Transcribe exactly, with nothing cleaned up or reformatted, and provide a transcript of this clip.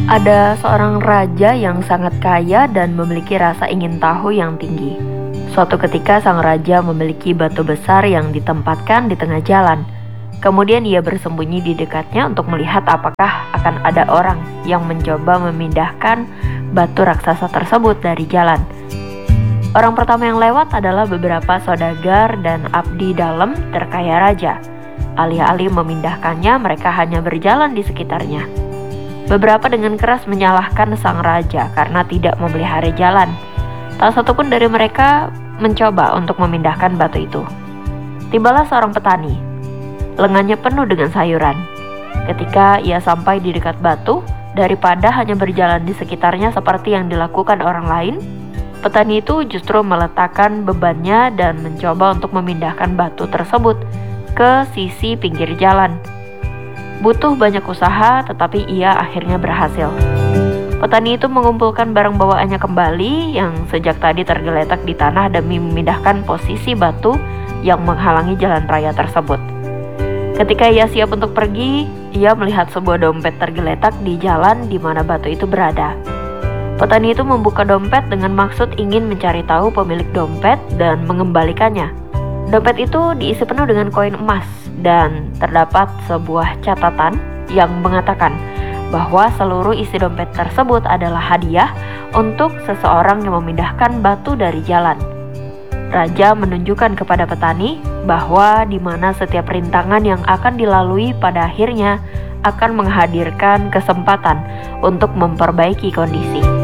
Ada seorang raja yang sangat kaya dan memiliki rasa ingin tahu yang tinggi. Suatu ketika sang raja memiliki batu besar yang ditempatkan di tengah jalan. Kemudian ia bersembunyi di dekatnya untuk melihat apakah akan ada orang yang mencoba memindahkan batu raksasa tersebut dari jalan. Orang pertama yang lewat adalah beberapa saudagar dan abdi dalam terkaya raja. Alih-alih memindahkannya, mereka hanya berjalan di sekitarnya. Beberapa dengan keras menyalahkan sang raja karena tidak memelihara jalan. Tak satu pun dari mereka mencoba untuk memindahkan batu itu. Tibalah seorang petani. Lengannya penuh dengan sayuran. Ketika ia sampai di dekat batu, daripada hanya berjalan di sekitarnya seperti yang dilakukan orang lain, petani itu justru meletakkan bebannya dan mencoba untuk memindahkan batu tersebut ke sisi pinggir jalan. Butuh banyak usaha, tetapi ia akhirnya berhasil. Petani itu mengumpulkan barang bawaannya kembali yang sejak tadi tergeletak di tanah demi memindahkan posisi batu yang menghalangi jalan raya tersebut. Ketika ia siap untuk pergi, ia melihat sebuah dompet tergeletak di jalan di mana batu itu berada. Petani itu membuka dompet dengan maksud ingin mencari tahu pemilik dompet dan mengembalikannya. Dompet itu diisi penuh dengan koin emas dan terdapat sebuah catatan yang mengatakan bahwa seluruh isi dompet tersebut adalah hadiah untuk seseorang yang memindahkan batu dari jalan. Raja menunjukkan kepada petani bahwa di mana setiap rintangan yang akan dilalui pada akhirnya akan menghadirkan kesempatan untuk memperbaiki kondisi.